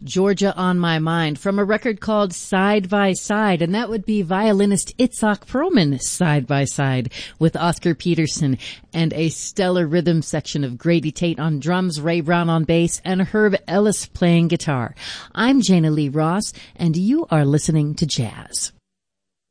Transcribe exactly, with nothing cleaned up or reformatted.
Georgia on My Mind from a record called Side by Side, and that would be violinist Itzhak Perlman side by side with Oscar Peterson, and a stellar rhythm section of Grady Tate on drums, Ray Brown on bass, and Herb Ellis playing guitar. I'm Jana Lee Ross, and you are listening to Jazz.